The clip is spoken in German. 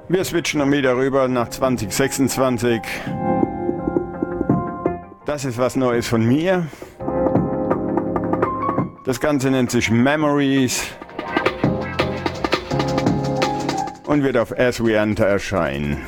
Wir switchen dann wieder rüber nach 2026. Das ist was Neues von mir. Das Ganze nennt sich Memories und wird auf As We Enter erscheinen.